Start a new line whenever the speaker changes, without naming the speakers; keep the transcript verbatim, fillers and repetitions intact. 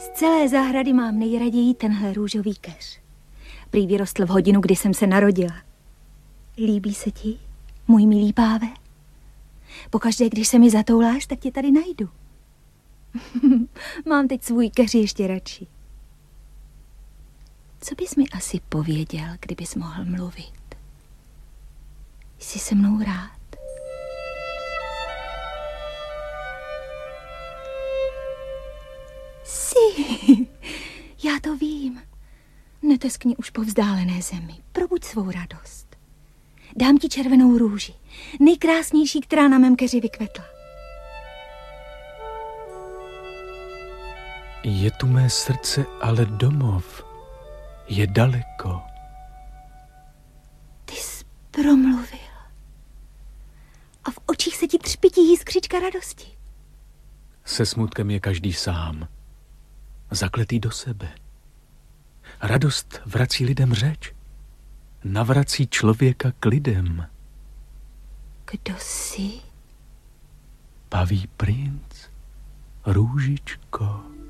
Z celé zahrady mám nejraději tenhle růžový keř. Prý vyrostl v hodinu, kdy jsem se narodila. Líbí se ti, můj milý páve? Pokaždé, když se mi zatouláš, tak tě tady najdu. Mám teď svůj keř ještě radši. Co bys mi asi pověděl, kdybys mohl mluvit? Jsi se mnou rád? Jsi. Já to vím. Neteskni už po vzdálené zemi. Probuď svou radost. Dám ti červenou růži. Nejkrásnější, která na mém keři vykvetla.
Je tu mé srdce, ale domov je daleko.
Ty jsi promluvil. A v očích se ti třpití jiskřička radosti.
Se smutkem je každý sám, zakletý do sebe. Radost vrací lidem řeč, navrací člověka k lidem.
Kdo jsi?
Paví princ, růžičko.